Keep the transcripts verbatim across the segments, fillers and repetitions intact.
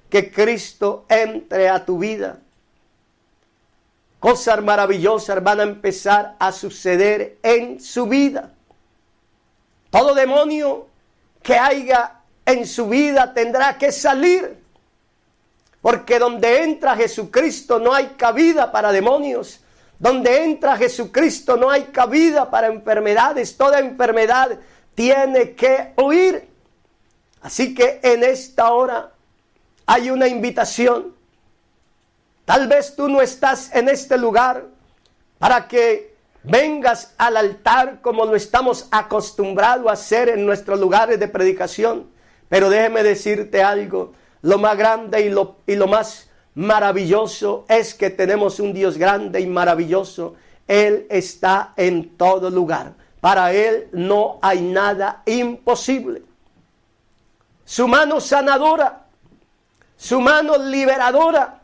que Cristo entre a tu vida, cosas maravillosas van a empezar a suceder en su vida. Todo demonio que haya en su vida tendrá que salir, porque donde entra Jesucristo no hay cabida para demonios. Donde entra Jesucristo no hay cabida para enfermedades. Toda enfermedad tiene que huir. Así que en esta hora hay una invitación. Tal vez tú no estás en este lugar para que vengas al altar como lo estamos acostumbrados a hacer en nuestros lugares de predicación. Pero déjeme decirte algo. Lo más grande y lo, y lo más maravilloso es que tenemos un Dios grande y maravilloso. Él está en todo lugar. Para Él no hay nada imposible. Su mano sanadora, su mano liberadora,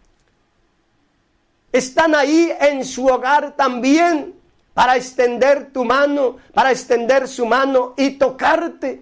están ahí en su hogar también para extender tu mano, para extender su mano y tocarte.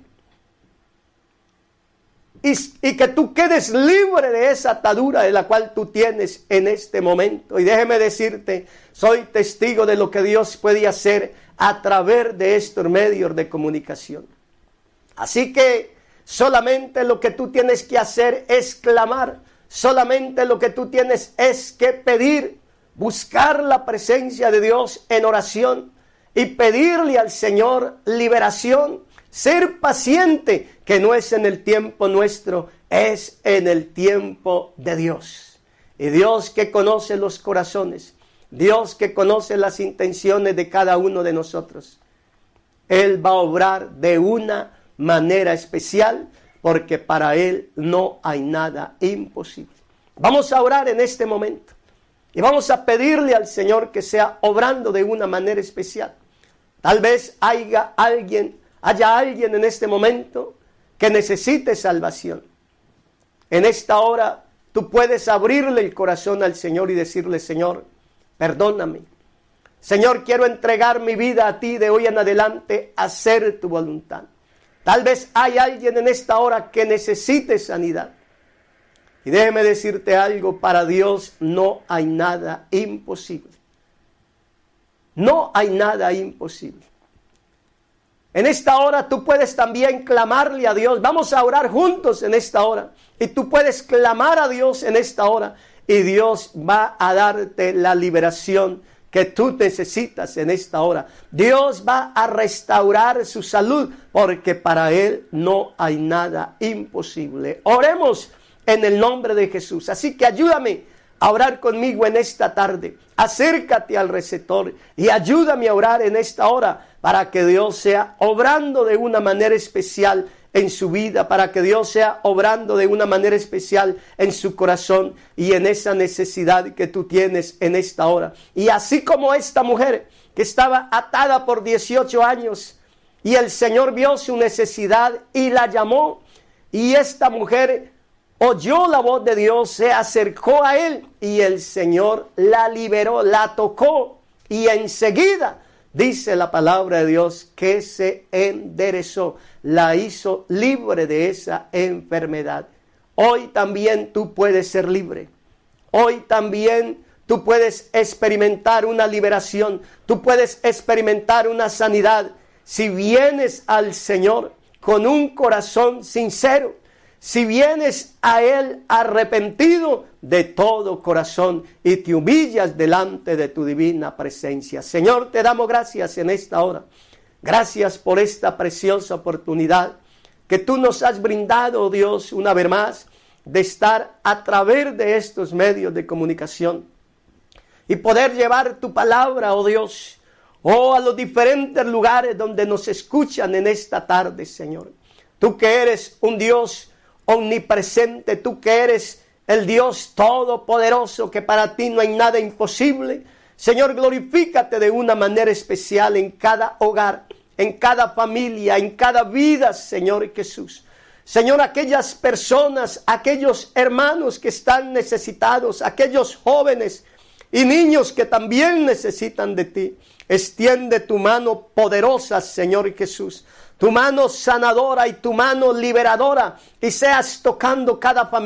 Y, y que tú quedes libre de esa atadura de la cual tú tienes en este momento. Y déjeme decirte, soy testigo de lo que Dios puede hacer a través de estos medios de comunicación. Así que solamente lo que tú tienes que hacer es clamar. Solamente lo que tú tienes es que pedir, buscar la presencia de Dios en oración y pedirle al Señor liberación. Ser paciente, que no es en el tiempo nuestro, es en el tiempo de Dios. Y Dios que conoce los corazones, Dios que conoce las intenciones de cada uno de nosotros, Él va a obrar de una manera especial, porque para Él no hay nada imposible. Vamos a orar en este momento y vamos a pedirle al Señor que sea obrando de una manera especial. Tal vez haya alguien Haya alguien en este momento que necesite salvación. En esta hora tú puedes abrirle el corazón al Señor y decirle: Señor, perdóname. Señor, quiero entregar mi vida a ti de hoy en adelante a hacer tu voluntad. Tal vez hay alguien en esta hora que necesite sanidad. Y déjeme decirte algo, para Dios no hay nada imposible. No hay nada imposible. En esta hora tú puedes también clamarle a Dios. Vamos a orar juntos en esta hora. Y tú puedes clamar a Dios en esta hora. Y Dios va a darte la liberación que tú necesitas en esta hora. Dios va a restaurar su salud, porque para Él no hay nada imposible. Oremos en el nombre de Jesús. Así que ayúdame a orar conmigo en esta tarde. Acércate al receptor y ayúdame a orar en esta hora, para que Dios sea obrando de una manera especial en su vida, para que Dios sea obrando de una manera especial en su corazón y en esa necesidad que tú tienes en esta hora. Y así como esta mujer que estaba atada por dieciocho años y el Señor vio su necesidad y la llamó, y esta mujer oyó la voz de Dios, se acercó a él y el Señor la liberó, la tocó, y enseguida dice la palabra de Dios que se enderezó, la hizo libre de esa enfermedad. Hoy también tú puedes ser libre. Hoy también tú puedes experimentar una liberación. Tú puedes experimentar una sanidad si vienes al Señor con un corazón sincero. Si vienes a Él arrepentido de todo corazón y te humillas delante de tu divina presencia. Señor, te damos gracias en esta hora. Gracias por esta preciosa oportunidad que tú nos has brindado, oh Dios, una vez más, de estar a través de estos medios de comunicación y poder llevar tu palabra, oh Dios, oh, a los diferentes lugares donde nos escuchan en esta tarde, Señor. Tú que eres un Dios omnipresente, tú que eres el Dios todopoderoso, que para ti no hay nada imposible. Señor, glorifícate de una manera especial en cada hogar, en cada familia, en cada vida, Señor Jesús. Señor, aquellas personas, aquellos hermanos que están necesitados, aquellos jóvenes y niños que también necesitan de ti. Extiende tu mano poderosa, Señor Jesús, tu mano sanadora y tu mano liberadora, y seas tocando cada familia.